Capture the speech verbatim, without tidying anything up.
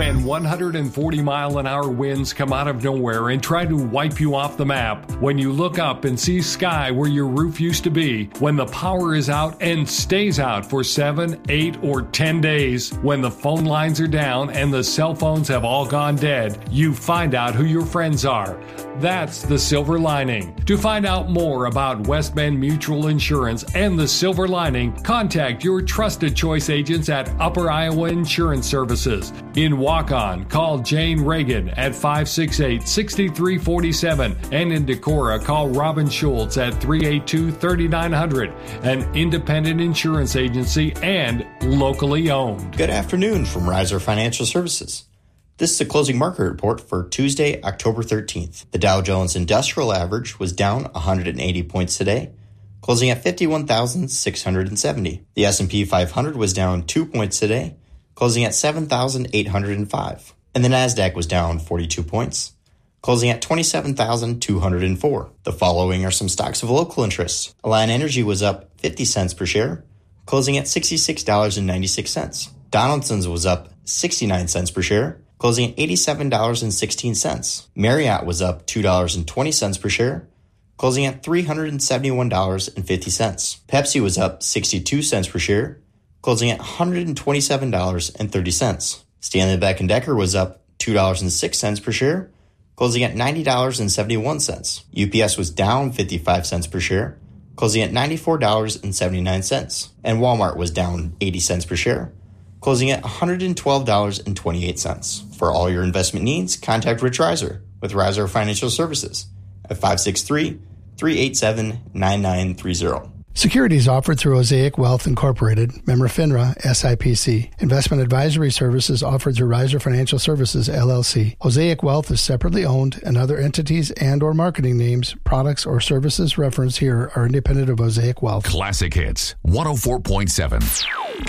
When one hundred forty mile an hour winds come out of nowhere and try to wipe you off the map, when you look up and see sky where your roof used to be, when the power is out and stays out for seven, eight, or ten days, when the phone lines are down and the cell phones have all gone dead, you find out who your friends are. That's the silver lining. To find out more about West Bend Mutual Insurance and the silver lining, contact your trusted choice agents at Upper Iowa Insurance Services. In Waukon, call Jane Reagan at five six eight, six three four seven, and in Decorah, call Robin Schultz at three eight two, three nine zero zero, an independent insurance agency and locally owned. Good afternoon from Riser Financial Services. This is the closing market report for Tuesday, October thirteenth. The Dow Jones Industrial Average was down one hundred eighty points today, closing at fifty-one thousand six hundred seventy. The S and P five hundred was down two points today, closing at seven thousand eight hundred five. And the NASDAQ was down forty-two points, closing at twenty-seven thousand two hundred four. The following are some stocks of local interest. Alliant Energy was up fifty cents per share, closing at sixty-six dollars and ninety-six cents. Donaldson's was up sixty-nine cents per share, closing at eighty-seven dollars and sixteen cents. Marriott was up two dollars and twenty cents per share, closing at three hundred seventy-one dollars and fifty cents. Pepsi was up sixty-two cents per share, closing at one hundred twenty-seven dollars and thirty cents. Stanley Black and Decker was up two dollars and six cents per share, closing at ninety dollars and seventy-one cents. U P S was down fifty-five cents per share, closing at ninety-four dollars and seventy-nine cents. And Walmart was down eighty cents per share, closing at one hundred twelve dollars and twenty-eight cents. For all your investment needs, contact Rich Riser with Riser Financial Services at five six three, three eight seven, nine nine three zero. Securities offered through Osaic Wealth Incorporated, member FINRA, S I P C. Investment advisory services offered through Riser Financial Services, L L C. Osaic Wealth is separately owned, and other entities and or marketing names, products, or services referenced here are independent of Osaic Wealth. Classic Hits, one oh four point seven.